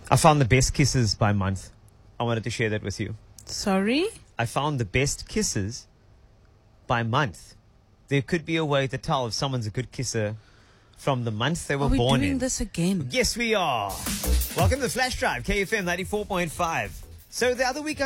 I found the best kisses by month. I wanted to share that with you. Sorry? I found the best kisses by month. There could be a way to tell if someone's a good kisser from the month they were Are we born doing in. this again? Yes, we are. Welcome to Flash Drive, KFM 94.5. So the other week